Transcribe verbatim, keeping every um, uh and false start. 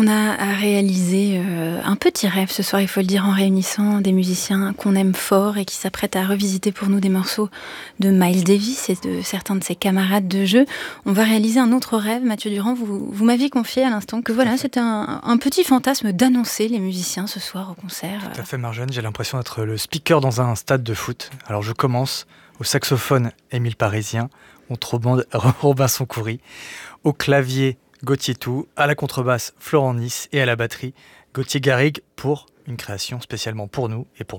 On a réalisé euh, un petit rêve ce soir, il faut le dire, en réunissant des musiciens qu'on aime fort et qui s'apprêtent à revisiter pour nous des morceaux de Miles Davis et de certains de ses camarades de jeu. On va réaliser un autre rêve. Mathieu Durand, vous, vous m'aviez confié à l'instant que voilà, c'était un, un petit fantasme d'annoncer les musiciens ce soir au concert. Tout à fait, Marjane, j'ai l'impression d'être le speaker dans un stade de foot. Alors je commence au saxophone, Émile Parisien, au trombone, Robinson Coury, au clavier, Gauthier Tout, à la contrebasse, Florent Nice et à la batterie, Gauthier Garrigue pour une création spécialement pour nous et pour